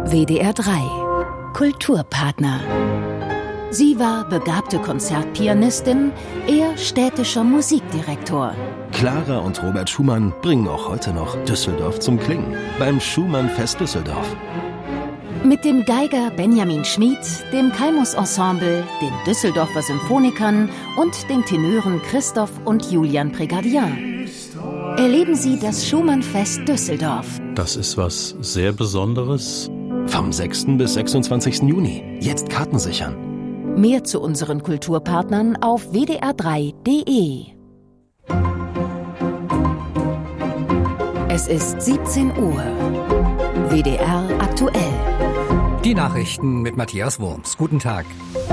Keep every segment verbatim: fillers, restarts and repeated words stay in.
W D R drei Kulturpartner. Sie war begabte Konzertpianistin, er städtischer Musikdirektor. Clara und Robert Schumann bringen auch heute noch Düsseldorf zum Klingen beim Schumann-Fest Düsseldorf. Mit dem Geiger Benjamin Schmid, dem Kalmus-Ensemble, den Düsseldorfer Symphonikern und den Tenören Christoph und Julian Prégardien. Erleben Sie das Schumann-Fest Düsseldorf. Das ist was sehr Besonderes. Vom sechsten bis sechsundzwanzigsten Juni. Jetzt Karten sichern. Mehr zu unseren Kulturpartnern auf w d r drei punkt d e. Es ist siebzehn Uhr. W D R aktuell. Die Nachrichten mit Matthias Wurms. Guten Tag.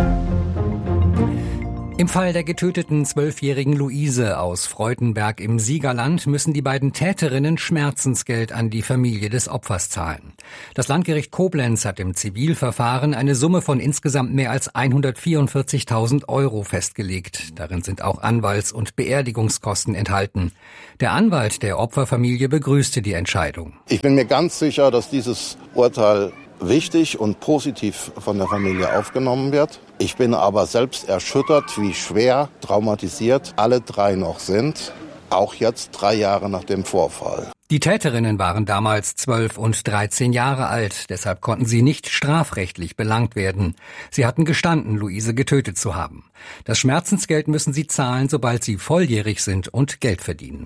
Im Fall der getöteten zwölfjährigen Luise aus Freudenberg im Siegerland müssen die beiden Täterinnen Schmerzensgeld an die Familie des Opfers zahlen. Das Landgericht Koblenz hat im Zivilverfahren eine Summe von insgesamt mehr als hundertvierundvierzigtausend Euro festgelegt. Darin sind auch Anwalts- und Beerdigungskosten enthalten. Der Anwalt der Opferfamilie begrüßte die Entscheidung. Ich bin mir ganz sicher, dass dieses Urteil wichtig und positiv von der Familie aufgenommen wird. Ich bin aber selbst erschüttert, wie schwer traumatisiert alle drei noch sind, auch jetzt drei Jahre nach dem Vorfall. Die Täterinnen waren damals zwölf und dreizehn Jahre alt, deshalb konnten sie nicht strafrechtlich belangt werden. Sie hatten gestanden, Luise getötet zu haben. Das Schmerzensgeld müssen sie zahlen, sobald sie volljährig sind und Geld verdienen.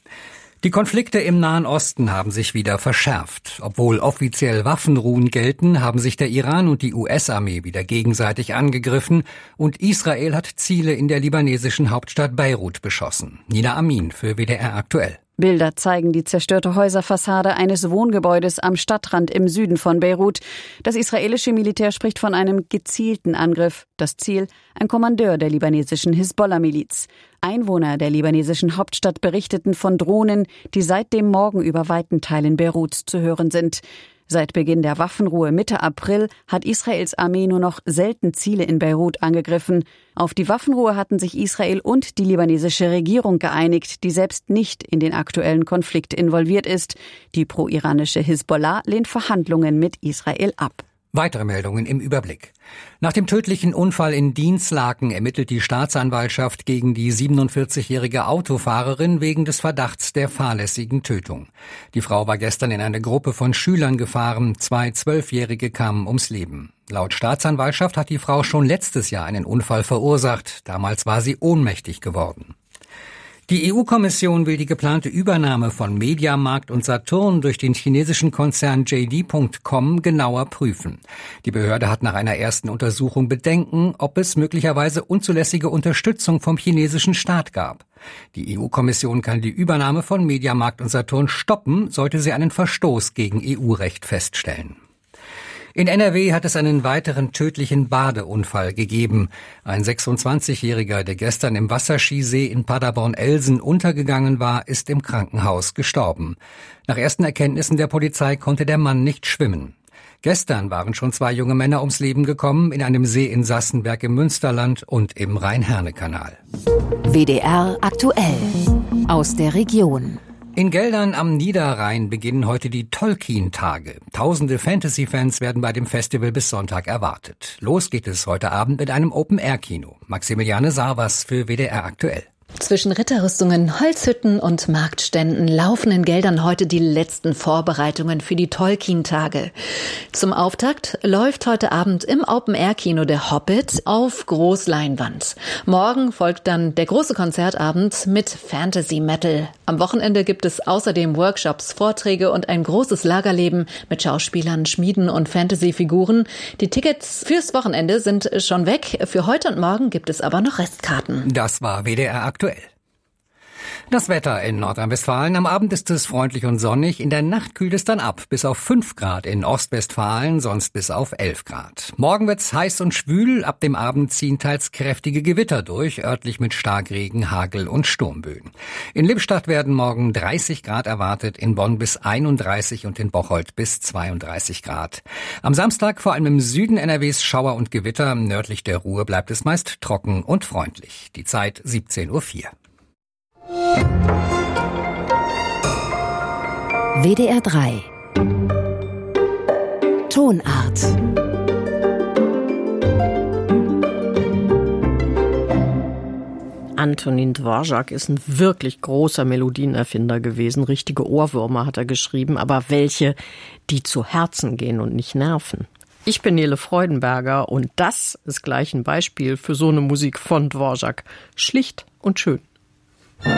Die Konflikte im Nahen Osten haben sich wieder verschärft. Obwohl offiziell Waffenruhen gelten, haben sich der Iran und die U S-Armee wieder gegenseitig angegriffen und Israel hat Ziele in der libanesischen Hauptstadt Beirut beschossen. Nina Amin für W D R aktuell. Bilder zeigen die zerstörte Häuserfassade eines Wohngebäudes am Stadtrand im Süden von Beirut. Das israelische Militär spricht von einem gezielten Angriff. Das Ziel: ein Kommandeur der libanesischen Hisbollah-Miliz. Einwohner der libanesischen Hauptstadt berichteten von Drohnen, die seit dem Morgen über weiten Teilen Beiruts zu hören sind. Seit Beginn der Waffenruhe Mitte April hat Israels Armee nur noch selten Ziele in Beirut angegriffen. Auf die Waffenruhe hatten sich Israel und die libanesische Regierung geeinigt, die selbst nicht in den aktuellen Konflikt involviert ist. Die pro-iranische Hisbollah lehnt Verhandlungen mit Israel ab. Weitere Meldungen im Überblick. Nach dem tödlichen Unfall in Dinslaken ermittelt die Staatsanwaltschaft gegen die siebenundvierzigjährige Autofahrerin wegen des Verdachts der fahrlässigen Tötung. Die Frau war gestern in eine Gruppe von Schülern gefahren. Zwei Zwölfjährige kamen ums Leben. Laut Staatsanwaltschaft hat die Frau schon letztes Jahr einen Unfall verursacht. Damals war sie ohnmächtig geworden. Die E U-Kommission will die geplante Übernahme von Mediamarkt und Saturn durch den chinesischen Konzern J D Punkt com genauer prüfen. Die Behörde hat nach einer ersten Untersuchung Bedenken, ob es möglicherweise unzulässige Unterstützung vom chinesischen Staat gab. Die E U-Kommission kann die Übernahme von Mediamarkt und Saturn stoppen, sollte sie einen Verstoß gegen E U-Recht feststellen. In N R W hat es einen weiteren tödlichen Badeunfall gegeben. Ein sechsundzwanzigjähriger, der gestern im Wasserskisee in Paderborn-Elsen untergegangen war, ist im Krankenhaus gestorben. Nach ersten Erkenntnissen der Polizei konnte der Mann nicht schwimmen. Gestern waren schon zwei junge Männer ums Leben gekommen, in einem See in Sassenberg im Münsterland und im Rhein-Herne-Kanal. W D R aktuell aus der Region. In Geldern am Niederrhein beginnen heute die Tolkien-Tage. Tausende Fantasy-Fans werden bei dem Festival bis Sonntag erwartet. Los geht es heute Abend mit einem Open-Air-Kino. Maximiliane Sarvas für W D R aktuell. Zwischen Ritterrüstungen, Holzhütten und Marktständen laufen in Geldern heute die letzten Vorbereitungen für die Tolkien-Tage. Zum Auftakt läuft heute Abend im Open-Air-Kino der Hobbit auf Großleinwand. Morgen folgt dann der große Konzertabend mit Fantasy-Metal. Am Wochenende gibt es außerdem Workshops, Vorträge und ein großes Lagerleben mit Schauspielern, Schmieden und Fantasy-Figuren. Die Tickets fürs Wochenende sind schon weg. Für heute und morgen gibt es aber noch Restkarten. Das war W D R aktuell. Das Wetter in Nordrhein-Westfalen. Am Abend ist es freundlich und sonnig. In der Nacht kühlt es dann ab. Bis auf fünf Grad in Ostwestfalen, sonst bis auf elf Grad. Morgen wird's heiß und schwül. Ab dem Abend ziehen teils kräftige Gewitter durch, örtlich mit Starkregen, Hagel und Sturmböen. In Lippstadt werden morgen dreißig Grad erwartet, in Bonn bis einunddreißig und in Bocholt bis zweiunddreißig Grad. Am Samstag vor allem im Süden N R Ws Schauer und Gewitter. Nördlich der Ruhr bleibt es meist trocken und freundlich. Die Zeit siebzehn Uhr vier. W D R drei Tonart. Antonin Dvorak ist ein wirklich großer Melodienerfinder gewesen. Richtige Ohrwürmer hat er geschrieben, aber welche, die zu Herzen gehen und nicht nerven. Ich bin Nele Freudenberger und das ist gleich ein Beispiel für so eine Musik von Dvorak. Schlicht und schön.